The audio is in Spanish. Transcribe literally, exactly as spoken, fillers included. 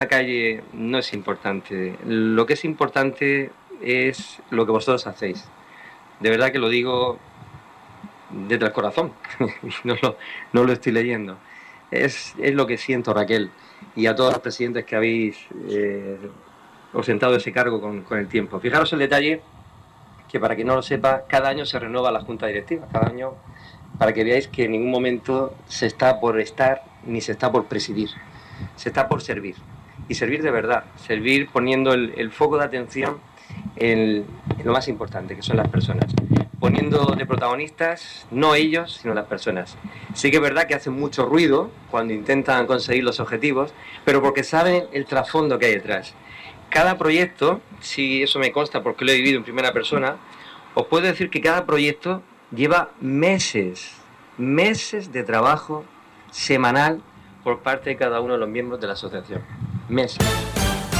La calle no es importante. Lo que es importante es lo que vosotros hacéis. De verdad que lo digo desde el corazón. no, lo, no lo estoy leyendo. Es, es lo que siento, Raquel, y a todos los presidentes que habéis eh, ostentado ese cargo con, con el tiempo. Fijaros el detalle que, para quien no lo sepa, cada año se renueva la junta directiva. Cada año, para que veáis que en ningún momento se está por estar ni se está por presidir. Se está por servir. Y servir de verdad, servir poniendo el, el foco de atención en, en lo más importante, que son las personas. Poniendo de protagonistas no ellos, sino las personas. Sí que es verdad que hacen mucho ruido cuando intentan conseguir los objetivos, pero porque saben el trasfondo que hay detrás. Cada proyecto, si eso me consta porque lo he vivido en primera persona, os puedo decir que cada proyecto lleva meses, meses de trabajo semanal por parte de cada uno de los miembros de la asociación. Meses.